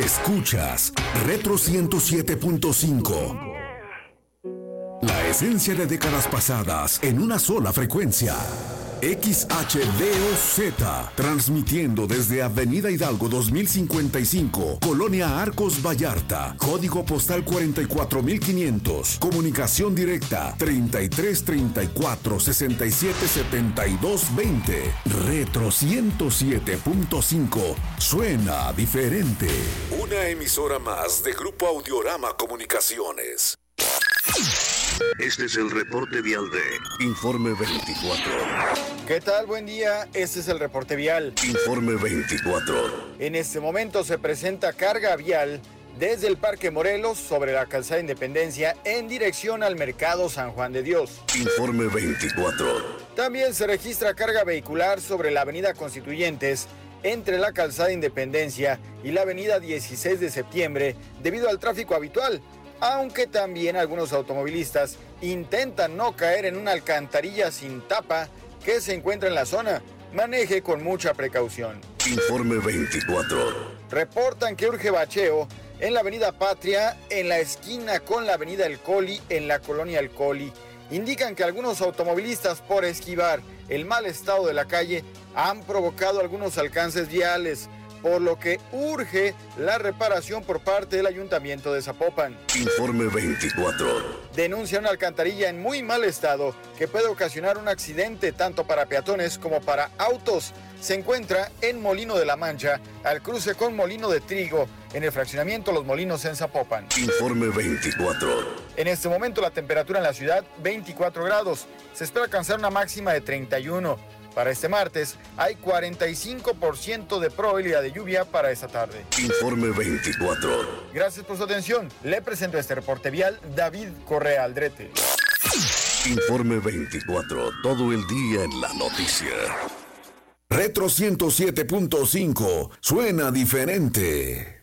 Escuchas Retro 107.5. La esencia de décadas pasadas en una sola frecuencia. XHDOZ, transmitiendo desde Avenida Hidalgo 2055, Colonia Arcos Vallarta, código postal 44500, comunicación directa 3334 67 72 20. Retro 107.5, suena diferente. Una emisora más de Grupo Audiorama Comunicaciones. Este es el reporte vial de Informe 24. ¿Qué tal? Buen día, este es el reporte vial. Informe 24. En este momento se presenta carga vial desde el Parque Morelos sobre la calzada Independencia en dirección al Mercado San Juan de Dios. Informe 24. También se registra carga vehicular sobre la avenida Constituyentes entre la calzada Independencia y la avenida 16 de septiembre debido al tráfico habitual, aunque también algunos automovilistas intentan no caer en una alcantarilla sin tapa que se encuentra en la zona. Maneje con mucha precaución. Informe 24. Reportan que urge bacheo en la avenida Patria, en la esquina con la avenida El Coli, en la colonia El Coli. Indican que algunos automovilistas, por esquivar el mal estado de la calle, han provocado algunos alcances viales, por lo que urge la reparación por parte del Ayuntamiento de Zapopan. Informe 24. Denuncia una alcantarilla en muy mal estado que puede ocasionar un accidente tanto para peatones como para autos. Se encuentra en Molino de la Mancha, al cruce con Molino de Trigo, en el fraccionamiento Los Molinos en Zapopan. Informe 24. En este momento la temperatura en la ciudad, 24 grados. Se espera alcanzar una máxima de 31. Para este martes, hay 45% de probabilidad de lluvia para esta tarde. Informe 24. Gracias por su atención. Le presento este reporte vial, David Correa Aldrete. Informe 24. Todo el día en la noticia. Retro 107.5. Suena diferente.